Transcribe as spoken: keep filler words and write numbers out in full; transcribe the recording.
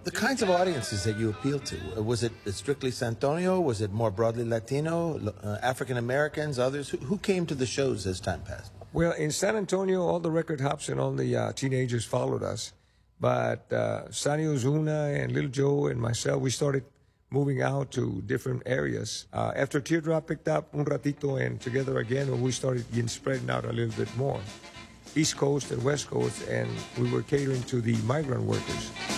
The kinds of audiences that you appealed to, uh, was it strictly San Antonio? Was it more broadly Latino, uh, African Americans, others? Who, who came to the shows as time passed? Well, in San Antonio, all the record hops and all the uh, teenagers followed us. But uh, Sonny Ozuna and Little Joe and myself, we started moving out to different areas. Uh, after Teardrop picked up Un Ratito and Together Again, we started getting spreading out a little bit more. East Coast and West Coast, and we were catering to the migrant workers.